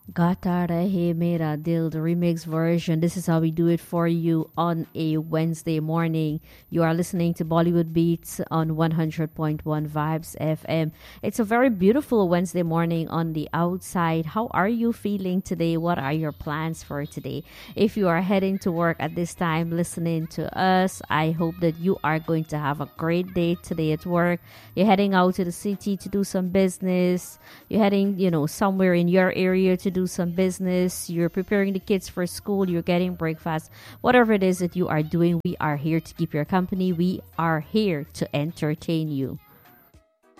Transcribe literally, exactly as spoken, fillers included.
Gata Rahe Mera Dil, the remix version. This is how we do it for you on a Wednesday morning. You are listening to Bollywood Beats on one hundred point one Vibes F M. It's a very beautiful Wednesday morning on the outside. How are you feeling today? What are your plans for today? If you are heading to work at this time listening to us, I hope that you are going to have a great day today at work. You're heading out to the city to do some business. You're heading, you know, somewhere in your area to do some business. You're preparing the kids for school. You're getting breakfast. Whatever it is that you are doing, we are here to keep your company. We are here to entertain you.